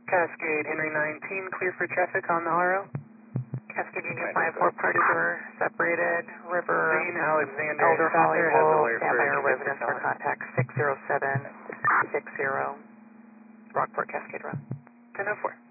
Cascade, Henry 19, clear for traffic on the RO. Cascade Union 54, party door separated, River, Dean Alexander, Elder Hollywood, stand by our residence residence for contact 60760, Rockport Cascade Run. 1004.